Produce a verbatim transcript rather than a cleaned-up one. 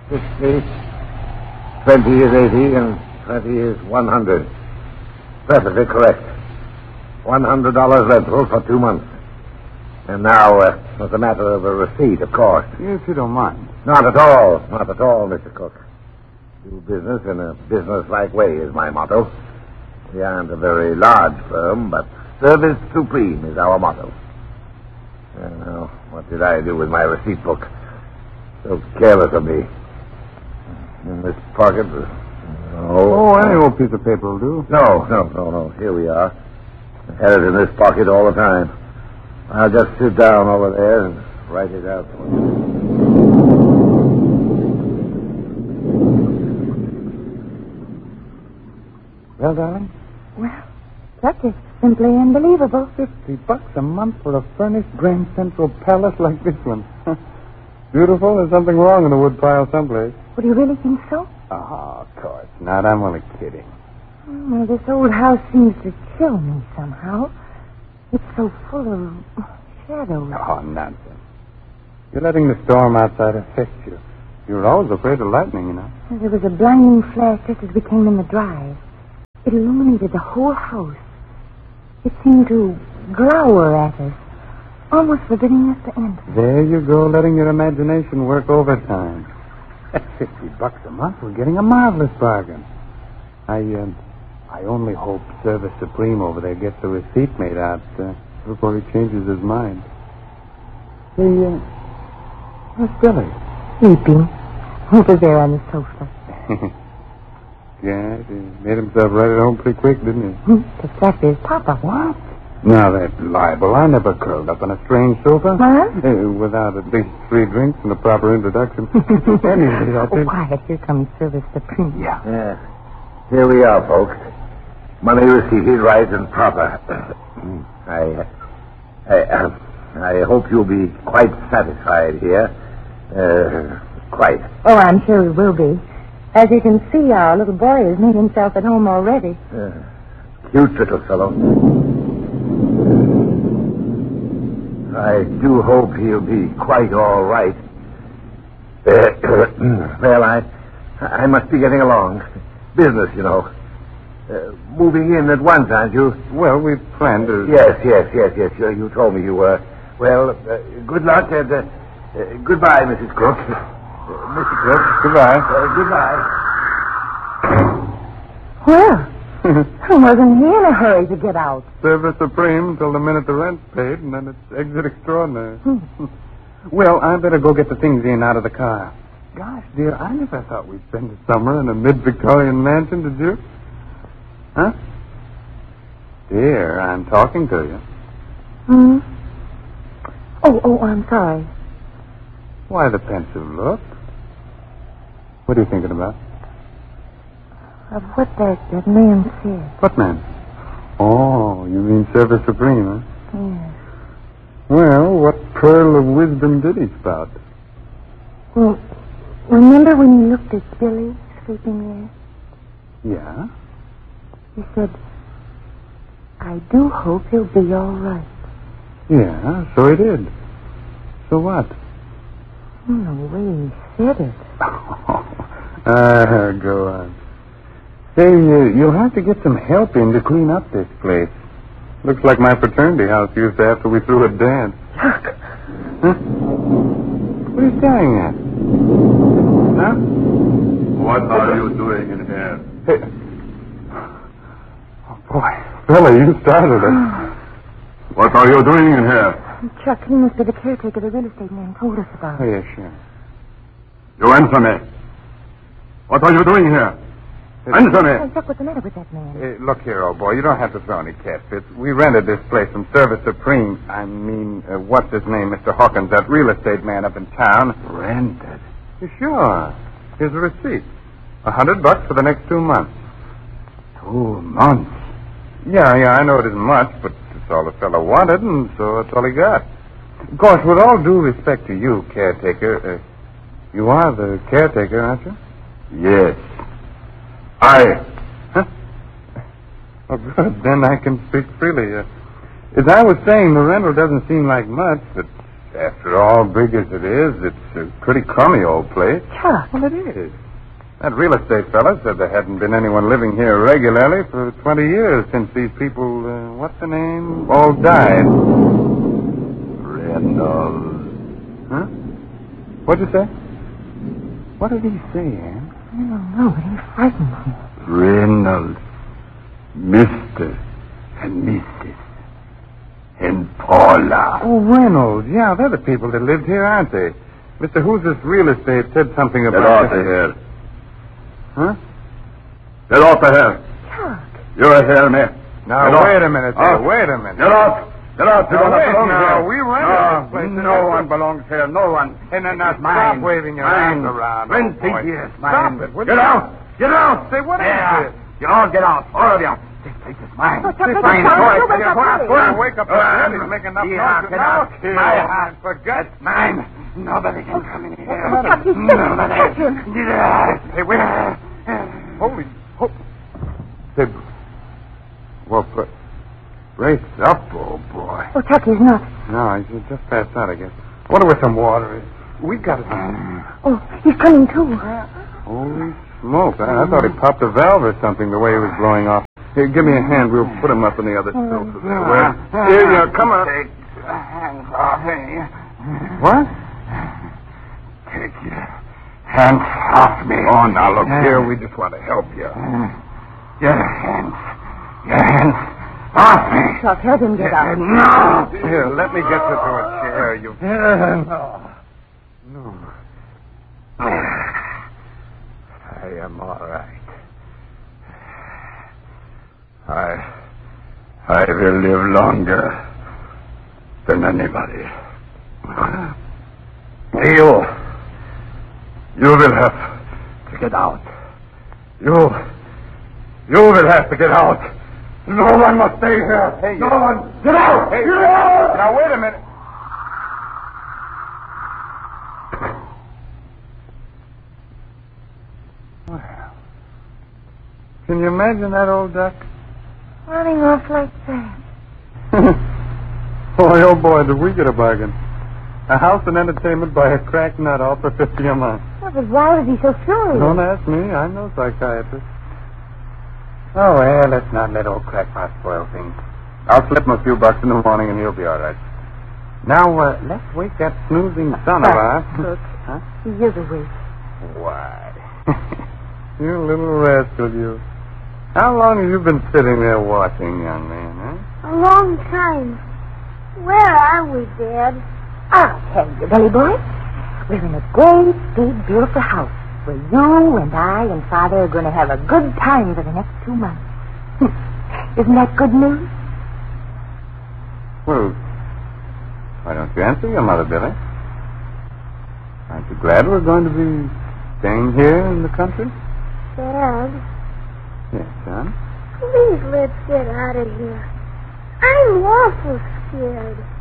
sixty. Twenty is eighty, and twenty is one hundred. Perfectly correct. One hundred dollars rental for two months. And now, uh, it's a matter of a receipt, of course. If you don't mind. Not at all. Not at all, Mister Cook. Do business in a business-like way is my motto. We aren't a very large firm, but service supreme is our motto. And now, what did I do with my receipt book? So careless of me. In this pocket? Oh, any old piece of paper will do. No, no, no, no. Here we are. I had it in this pocket all the time. I'll just sit down over there and write it out for you. Well, darling? Well, that is simply unbelievable. Fifty bucks a month for a furnished Grand Central Palace like this one. Beautiful. There's something wrong in the woodpile someplace. Would you really think so? Oh, of course not. I'm only kidding. Oh, this old house seems to chill me somehow. It's so full of shadows. Oh, nonsense. You're letting the storm outside affect you. You were always afraid of lightning, you know. There was a blinding flash just as we came in the drive. It illuminated the whole house. It seemed to glower at us, almost forbidding us to enter. There you go, letting your imagination work overtime. At fifty bucks a month, we're getting a marvelous bargain. I, uh, I only hope Service Supreme over there gets a receipt made out uh, before he changes his mind. Hey, uh, where's Billy? Sleeping. Over there on the sofa. Yeah, he made himself right at home pretty quick, didn't he? The fact is, Papa. What? Now, that's libel. I never curled up on a strange sofa. What? Uh, without at least three drinks and a proper introduction. Anyway, I Oh, think... quiet. Here comes Service Supreme. Yeah. Yeah. Here we are, folks. Money receipted right and proper. I, I, uh, I hope you'll be quite satisfied here. Uh, quite. Oh, I'm sure we will be. As you can see, our little boy has made himself at home already. Uh, cute little fellow. I do hope he'll be quite all right. Uh, well, I, I must be getting along. Business, you know. Uh, moving in at once, aren't you? Well, we planned to... Yes, yes, yes, yes. You, you told me you were. Well, uh, good luck and uh, uh, goodbye, Missus Crook. Uh, Mister Crook, Goodbye. Uh, goodbye. Well, wasn't he in a hurry to get out? Service Supreme till the minute the rent's paid, and then it's exit extraordinary. Well, I better go get the things in out of the car. Gosh, dear, I never thought we'd spend the summer in a mid-Victorian mansion, did you? Huh? Dear, I'm talking to you. Hmm? Oh, oh, I'm sorry. Why the pensive look? What are you thinking about? Of what that, that man said. What man? Oh, you mean Service Supreme, huh? Yes. Well, what pearl of wisdom did he spout? Well, remember when you looked at Billy sleeping there? Yeah? He said, I do hope he'll be all right. Yeah, so he did. So what? Oh, the way he said it. Ah, go on. Say, uh, you'll have to get some help in to clean up this place. Looks like my fraternity house used to after we threw a dance. Look. Huh? What are you staring at? Huh? What are you doing in here? Hey. Oh, boy. Billy, you started it. What are you doing in here? Chuck, he must be the caretaker the real estate man told us about. Oh, yeah, sure. You answer me. What are you doing here? Answer me. Hey, Chuck, what's the matter with that man? Hey, look here, old boy. You don't have to throw any catfits. We rented this place from Service Supreme. I mean, uh, what's his name, Mister Hawkins, that real estate man up in town. Rented? Sure. Here's a receipt. A hundred bucks for the next two months. Two months. Yeah, yeah, I know it isn't much, but it's all the fellow wanted, and so that's all he got. Of course, with all due respect to you, caretaker, uh, you are the caretaker, aren't you? Yes. I. Huh? Oh, good. Then I can speak freely. Uh, as I was saying, the rental doesn't seem like much, but after all, big as it is, it's a pretty crummy old place. Chuck. Well, it is. That real estate fella said there hadn't been anyone living here regularly for twenty years since these people, uh, what's the name, all died. Reynolds. Huh? What'd you say? What did he say, Ann? I don't know, but he frightens me. Reynolds, Mister and Missus and Paula. Oh, Reynolds. Yeah, they're the people that lived here, aren't they? Mister Who's this real estate said something Get about... off of here. Huh? Get off of here. Chuck. You're here, me. Now, Get wait off. a minute Off. there. Wait a minute. Get off. Get off. You Now, don't wait, belong now, here. we rented no, this place. No one belongs here. No one. Hey, now, now, It's mine. stop waving your mine. hands around. Twenty old boy. years. Stop Mine. it. What- Get out. Get out. Say, what is yeah. this? You all get out. All of you. This place is mine. Oh, Chuck, It's wake mine. up, Go Chuck. ahead. You wake Go up, ahead. hurry. Go ahead. Wake up, Uh, Ed. He's making enough yeah, noise. get Now, out. here. My house. For God's It's mine. Nobody can come in here. Oh, Chuck, he's sick. Nobody. Catch him. Yeah. Hey, wait. Holy... Oh. Say, well, but... Brace up, old boy. Oh, Chuck, he's not. No, he's just passed out, I guess. I wonder where some water is. We got it. Oh, he's coming too. Holy smoke. I, I thought he popped a valve or something the way he was blowing off. Here, give me a hand. We'll put him up in the other sofa there. Where? Here, you come on. Take your hands off me. What? Take your hands off me. Oh, now, look here. We just want to help you. Your hands. Your hands off me. Chuck, help him get out. No. Here, let me get you to a chair, you... No. No. I am all right. I... I will live longer than anybody. You... You will have to get out. You... You will have to get out. No one must stay here. Hey, no you- one. Get out! Hey, get out! now, wait a minute. Well, can you imagine that old duck? Running off like that. Boy, oh boy, did we get a bargain. A house and entertainment by a crack nut, all for fifty a month. Yeah, but why was he so furious? Don't ask me. I'm no psychiatrist. Oh, well, let's not let old crackpot spoil things. I'll slip him a few bucks in the morning and he'll be all right. Now, uh, let's wake that snoozing son of ours. Look, Huh? he is awake. Why? You little rascal, you. How long have you been sitting there watching, young man, huh? A long time. Where are we, Dad? I'll tell you, Billy boy. We're in a great, big, beautiful house where you and I and Father are going to have a good time for the next two months. Isn't that good news? Well, why don't you answer your mother, Billy? Aren't you glad we're going to be staying here in the country? Dad, Yes, son. please let's get out of here. I'm awful scared.